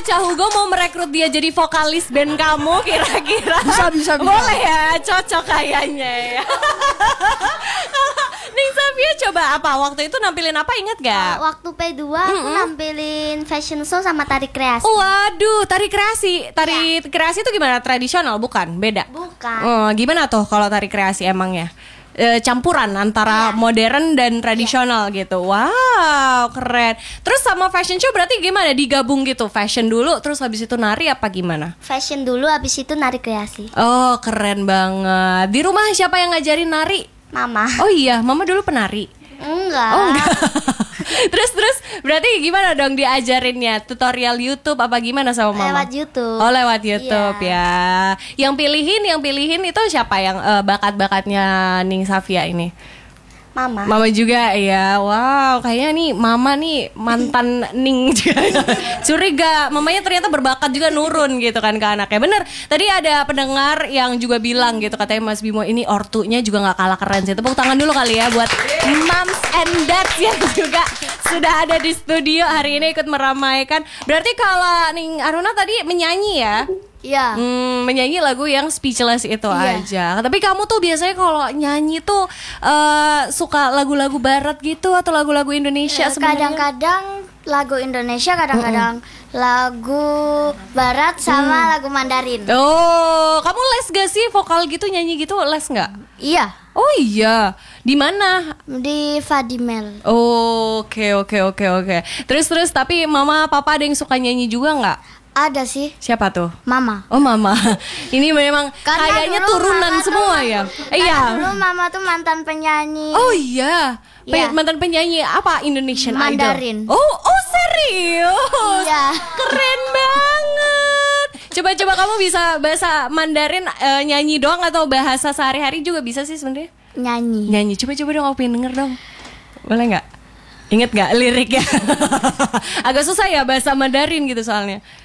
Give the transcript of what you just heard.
Cha Hugo mau merekrut dia jadi vokalis band kamu kira-kira? Bisa. Boleh ya, cocok kayaknya ya. Ning Safia coba apa? Waktu itu nampilin apa, ingat gak? Waktu P2 aku nampilin fashion show sama tari kreasi. Waduh, tari kreasi. Tari kreasi itu gimana? Tradisional bukan? Beda? Bukan. Gimana tuh kalau tari kreasi emangnya? Campuran antara modern dan tradisional gitu. Wow, keren. Terus sama fashion show berarti gimana? Digabung gitu, fashion dulu terus habis itu nari apa gimana? Fashion dulu, habis itu nari kreasi. Oh, keren banget. Di rumah siapa yang ngajarin nari? Mama. Oh iya, mama dulu penari. Enggak. Oh enggak. Terus berarti gimana dong diajarinnya? Tutorial YouTube apa gimana sama mama? Lewat YouTube. Oh, lewat YouTube ya. Yang pilihin itu siapa yang bakat-bakatnya Ning Safia ini? Mama. Mama juga ya. Wow, kayaknya nih mama nih mantan Ning juga. Curiga, mamanya ternyata berbakat juga nurun gitu kan ke anaknya. Bener, tadi ada pendengar yang juga bilang gitu, katanya Mas Bimo ini ortunya juga gak kalah keren sih. Tepuk tangan dulu kali ya buat moms and dads yang juga sudah ada di studio hari ini ikut meramaikan. Berarti kalau Ning Aruna tadi menyanyi ya? Iya. Menyanyi lagu yang Speechless itu aja. Tapi kamu tuh biasanya kalau nyanyi tuh suka lagu-lagu barat gitu atau lagu-lagu Indonesia sebenarnya? Kadang-kadang lagu Indonesia, kadang-kadang lagu barat sama lagu Mandarin. Oh, kamu les gak sih vokal gitu, nyanyi gitu, les nggak? Iya. Oh iya, di mana? Di Fadimel. Oke. Terus tapi mama papa ada yang suka nyanyi juga nggak? Ada sih. Siapa tuh? Mama. Oh mama. Ini memang Karena kayaknya dulu turunan mama semua ya. Iya. Dulu mama tuh mantan penyanyi. Oh iya. Iya. Mantan penyanyi apa? Indonesian Mandarin. Idol. Oh serius? Iya. Keren banget. Coba kamu bisa bahasa Mandarin nyanyi doang atau bahasa sehari-hari juga bisa sih sebenarnya? Nyanyi. Coba dong, aku pengen denger dong. Boleh nggak? Ingat nggak liriknya? Agak susah ya bahasa Mandarin gitu soalnya.